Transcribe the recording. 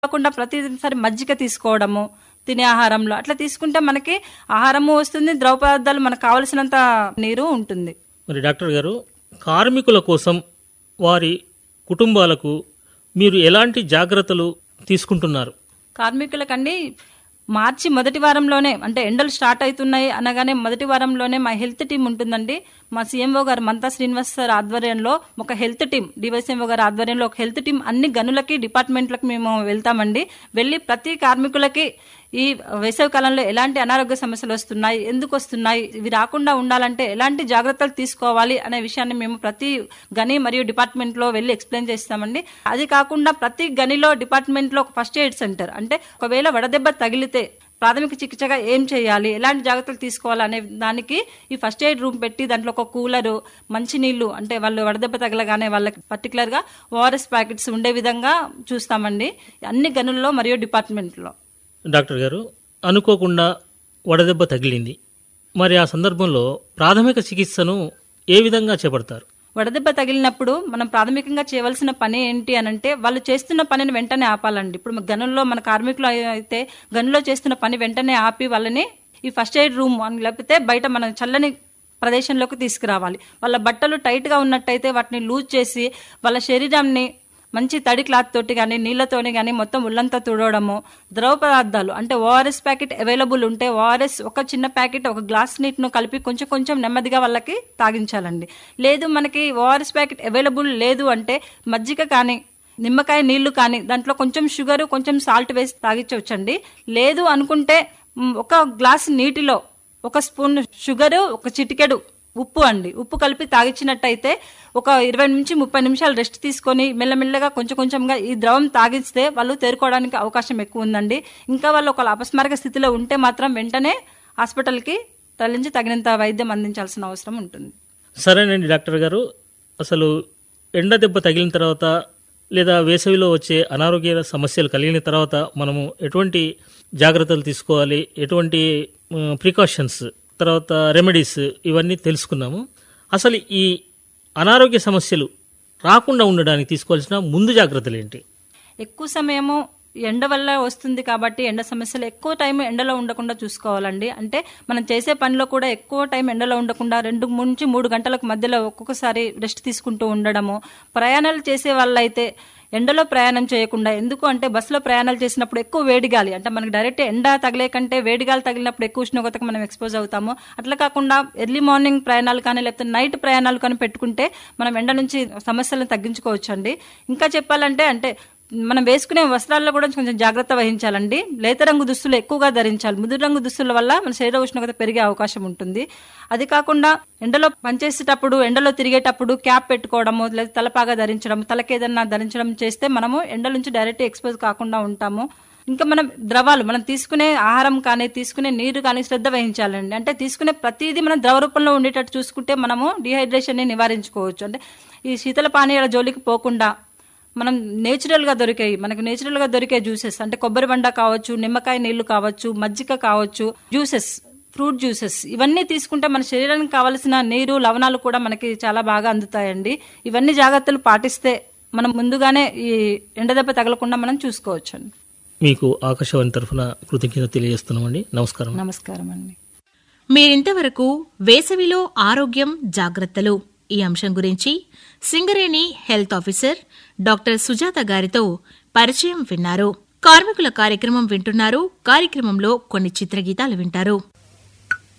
కాకుండా ప్రతిసారి మజ్జిగ తీసుకోవడము తినే ఆహారంలో అట్లా తీసుకుంటే మనకి ఆహారము వస్తుంది, ద్రవ పదార్థాలు మనకు కావలసినంత నీరు ఉంటుంది. మరి డాక్టర్ గారు, కార్మికుల కోసం వారి కుటుంబాలకు మీరు ఎలాంటి జాగ్రత్తలు తీసుకుంటున్నారు? కార్మికులకండి మార్చి మొదటి వారంలోనే అంటే ఎండలు స్టార్ట్ అవుతున్నాయి అనగానే మొదటి వారంలోనే మా హెల్త్ టీం ఉంటుందండి. మా సీఎంఓ గారు మంతా శ్రీనివాస్ సార్ ఆధ్వర్యంలో ఒక హెల్త్ టీం, డివైసీఎంఓ గారి ఆధ్వర్యంలో ఒక హెల్త్ టీం అన్ని గనులకి డిపార్ట్మెంట్లకు మేము వెళ్తామండి. వెళ్ళి ప్రతి కార్మికులకి ఈ వేసవి కాలంలో ఎలాంటి అనారోగ్య సమస్యలు వస్తున్నాయి, ఎందుకు వస్తున్నాయి, ఇవి రాకుండా ఉండాలంటే ఎలాంటి జాగ్రత్తలు తీసుకోవాలి అనే విషయాన్ని మేము ప్రతి గని మరియు డిపార్ట్మెంట్ లో వెళ్ళి ఎక్స్ప్లెయిన్ చేస్తామండి. అది కాకుండా ప్రతి గనిలో డిపార్ట్మెంట్ లో ఒక ఫస్ట్ ఎయిడ్ సెంటర్, అంటే ఒకవేళ వడదెబ్బ తగిలితే ప్రాథమిక చికిత్సగా ఏం చేయాలి, ఎలాంటి జాగ్రత్తలు తీసుకోవాలి అనే దానికి ఈ ఫస్ట్ ఎయిడ్ రూమ్ పెట్టి దాంట్లో ఒక కూలరు, మంచినీళ్లు, అంటే వాళ్ళు వడదెబ్బ తగలగానే వాళ్ళకి పర్టికులర్ గా ఓఆర్ఎస్ ప్యాకెట్స్ ఉండే విధంగా చూస్తామండి అన్ని గనుల్లో మరియు డిపార్ట్మెంట్ లో. డాక్టర్ గారు, అనుకోకుండా వడదెబ్బ తగిలింది, మరి ఆ సందర్భంలో ప్రాథమిక చికిత్సను ఏ విధంగా చేపడతారు? వడదెబ్బ తగిలినప్పుడు మనం ప్రాథమికంగా చేయవలసిన పని ఏంటి అనంటే వాళ్ళు చేస్తున్న పనిని వెంటనే ఆపాలండి. ఇప్పుడు గనుల్లో మన కార్మికులు అయితే గనుల్లో చేస్తున్న పని వెంటనే ఆపి వాళ్ళని ఈ ఫస్ట్ ఎయిడ్ రూమ్ లేకపోతే బయట మనం చల్లని ప్రదేశంలోకి తీసుకురావాలి. వాళ్ళ బట్టలు టైట్ గా ఉన్నట్టయితే వాటిని లూజ్ చేసి వాళ్ళ శరీరాన్ని మంచి తడి క్లాత్ తోటి కానీ నీళ్లతోని కానీ మొత్తం ఉల్లంతా తుడవడము, ద్రవ పదార్థాలు అంటే ఓఆర్ఎస్ ప్యాకెట్ అవైలబుల్ ఉంటే ఓఆర్ఎస్ ఒక చిన్న ప్యాకెట్ ఒక గ్లాస్ నీటిను కలిపి కొంచెం కొంచెం నెమ్మదిగా వాళ్ళకి తాగించాలండి. లేదు మనకి ఓఆర్ఎస్ ప్యాకెట్ అవైలబుల్ లేదు అంటే మజ్జిగ కానీ నిమ్మకాయ నీళ్లు కానీ దాంట్లో కొంచెం షుగర్ కొంచెం సాల్ట్ వేసి తాగించవచ్చండి. లేదు అనుకుంటే ఒక గ్లాస్ నీటిలో ఒక స్పూన్ షుగర్, ఒక చిటికెడు ఉప్పు అండి, ఉప్పు కలిపి తాగించినట్టయితే ఒక 20 నుంచి 30 నిమిషాలు రెస్ట్ తీసుకొని మెల్లమెల్లగా కొంచెం కొంచెంగా ఈ ద్రవం తాగిస్తే వాళ్ళు తేరుకోవడానికి అవకాశం ఎక్కువ ఉందండి. ఇంకా వాళ్ళు ఒక అపస్మారక స్థితిలో ఉంటే మాత్రం వెంటనే హాస్పిటల్కి తరలించి తగినంత వైద్యం అందించాల్సిన అవసరం ఉంటుంది. సరేనండి డాక్టర్ గారు, అసలు ఎండ దెబ్బ తగిలిన తర్వాత లేదా వేసవిలో వచ్చే అనారోగ్య సమస్యలు కలిగిన తర్వాత మనము ఎటువంటి జాగ్రత్తలు తీసుకోవాలి, ఎటువంటి ప్రికాషన్స్, తర్వాత రెమెడీస్, ఇవన్నీ తెలుసుకున్నాము. అసలు ఈ అనారోగ్య సమస్యలు రాకుండా ఉండడానికి తీసుకోవాల్సిన ముందు జాగ్రత్తలు ఏంటి? ఎక్కువ సమయము ఎండ వల్ల వస్తుంది కాబట్టి ఎండ సమస్యలు ఎక్కువ టైం ఎండలో ఉండకుండా చూసుకోవాలండి. అంటే మనం చేసే పనిలో కూడా ఎక్కువ టైం ఎండలో ఉండకుండా 2 నుంచి 3 గంటలకు మధ్యలో ఒక్కొక్కసారి రెస్ట్ తీసుకుంటూ ఉండడము. ప్రయాణాలు చేసే వాళ్ళైతే ఎండలో ప్రయాణం చేయకుండా, ఎందుకు అంటే బస్సులో ప్రయాణాలు చేసినప్పుడు ఎక్కువ వేడిగాలి, అంటే మనకి డైరెక్ట్ ఎండ తగిలే కంటే వేడిగాలి తగిలినప్పుడు ఎక్కువ ఉష్ణోగ్రతకు మనం ఎక్స్పోజ్ అవుతాము. అట్లా కాకుండా ఎర్లీ మార్నింగ్ ప్రయాణాలు కానీ లేకపోతే నైట్ ప్రయాణాలు కానీ పెట్టుకుంటే మనం ఎండ నుంచి సమస్యలను తగ్గించుకోవచ్చు అండి. ఇంకా చెప్పాలంటే అంటే మనం వేసుకునే వస్త్రాల్లో కూడా కొంచెం జాగ్రత్త వహించాలండి. లేత రంగు దుస్తులు ఎక్కువగా ధరించాలి. ముదురు రంగు దుస్తుల వల్ల మన శరీర ఉష్ణోగ్రత పెరిగే అవకాశం ఉంటుంది. అది కాకుండా ఎండలో పనిచేసేటప్పుడు, ఎండలో తిరిగేటప్పుడు క్యాప్ పెట్టుకోవడము, లేదా తలపాగా ధరించడం, తలకేదన్నా ధరించడం చేస్తే మనము ఎండ నుంచి డైరెక్ట్ ఎక్స్పోజ్ కాకుండా ఉంటాము. ఇంకా మనం ద్రవాలు, మనం తీసుకునే ఆహారం కానీ తీసుకునే నీరు కానీ శ్రద్ధ వహించాలండి. అంటే తీసుకునే ప్రతిదీ మనం ద్రవ రూపంలో ఉండేటట్టు చూసుకుంటే మనము డిహైడ్రేషన్ ని నివారించుకోవచ్చు. అంటే ఈ శీతల పానీయాల జోలికి పోకుండా మనం మనకు నేచురల్ గా దొరికే జ్యూసెస్, అంటే కొబ్బరి బండ కావచ్చు, నిమ్మకాయ నీళ్లు కావచ్చు, మజ్జిగ కావచ్చు, జ్యూసెస్, ఫ్రూట్ జ్యూసెస్, ఇవన్నీ తీసుకుంటే మన శరీరానికి కావలసిన నీరు, లవణాలు కూడా మనకి చాలా బాగా అందుతాయండి. ఇవన్నీ జాగ్రత్తలు పాటిస్తే మనం ముందుగానే ఈ ఎండదెబ్బ తగలకుండా మనం చూసుకోవచ్చు అండి. మీకు ఆకాశవాణి తరఫున కృతజ్ఞత తెలియజేస్తున్నామండి. నమస్కారం. నమస్కారం అండి. మీరింతవరకు వేసవిలో ఆరోగ్యం జాగ్రత్తలు ఈ అంశం గురించి Singareni health officer doctor Sujatha గారితో పరిచయం విన్నారు. కార్మికుల కార్యక్రమం వింటున్నారు. కార్యక్రమంలో కొన్ని చిత్రగీతాలు వింటారు.